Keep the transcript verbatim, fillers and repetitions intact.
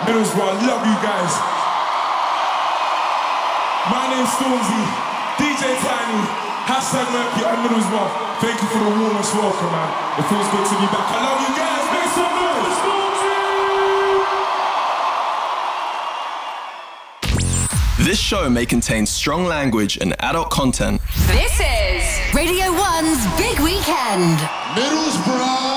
Middlesbrough, I love you guys. My name's Stormzy, D J Tiny, hashtag Murky and Middlesbrough. Thank you for the warmest welcome, man. It feels good to be back. I love you guys. Make some noise, Stormzy! This show may contain strong language and adult content. This is Radio One's Big Weekend. Middlesbrough!